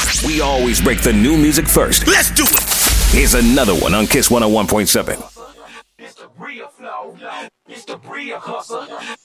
We always break the new music first. Let's do it. Here's another one on Kiss 101.7. It's the real flow. It's the real hustle.